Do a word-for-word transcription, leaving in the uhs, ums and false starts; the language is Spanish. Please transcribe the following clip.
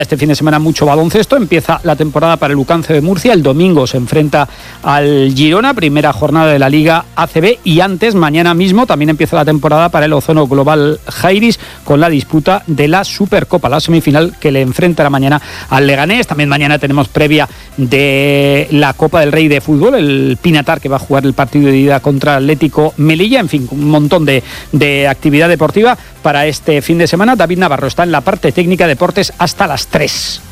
Este fin de semana mucho baloncesto, empieza la temporada para el Lucancio de Murcia, el domingo se enfrenta al Girona, primera jornada de la Liga A C B, y antes, mañana mismo, también empieza la temporada para el Ozono Global Jairis con la disputa de la Supercopa, la semifinal que le enfrentará mañana al Leganés. También mañana tenemos previa de la Copa del Rey de Fútbol, el Pinatar que va a jugar el partido de ida contra Atlético Melilla, en fin, un montón de, de actividad deportiva para este fin de semana. David Navarro está en la parte técnica, deportes hasta las tres.